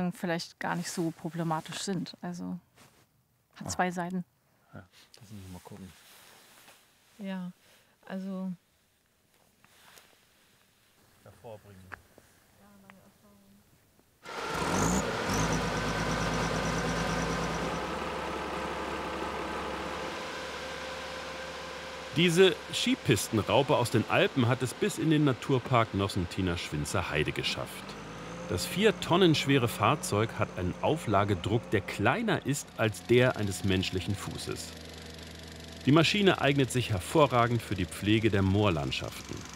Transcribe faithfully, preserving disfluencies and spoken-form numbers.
Anfang vielleicht gar nicht so problematisch sind. Also hat zwei Seiten. Ja, lass uns mal gucken. Ja, also Hervorbringen. Diese Skipistenraupe aus den Alpen hat es bis in den Naturpark Nossentiner-Schwinzer Heide geschafft. Das vier Tonnen schwere Fahrzeug hat einen Auflagedruck, der kleiner ist als der eines menschlichen Fußes. Die Maschine eignet sich hervorragend für die Pflege der Moorlandschaften.